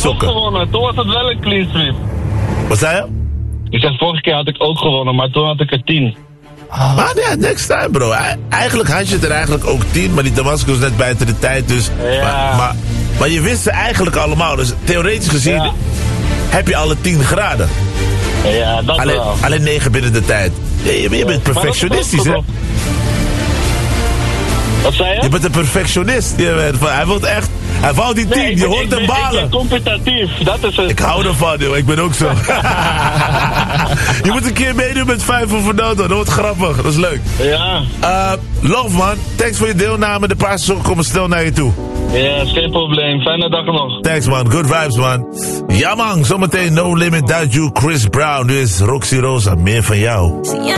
sokken. Gewonnen. Toen was het wel een clean sweep. Wat zei je? Ik zeg, vorige keer had ik ook gewonnen, maar toen had ik er 10. Maar ja, next time bro. Eigenlijk had je het er eigenlijk ook 10, maar die Damascus was net buiten de tijd, dus... Ja. Maar je wist ze eigenlijk allemaal, dus theoretisch gezien heb je alle 10 graden. Ja, dat wel. Alleen 9 binnen de tijd. Je bent perfectionistisch, hè? Wat zei je? Je bent een perfectionist. Hij wou die 10, je hoort hem balen. Ik ben competitief, dat is het. Ik hou ervan, joh. Ik ben ook zo. Je moet een keer meedoen met 5 voor Fernando. Dat wordt grappig, dat is leuk. Ja. Love, man. Thanks voor je deelname. De paar sokken komen snel naar je toe. Ja, geen probleem. Fijne dag nog. Thanks, man. Good vibes, man. Ja, man. Zometeen No Limit, That You, Chris Brown. Nu is Roxy Rosa. Meer van jou.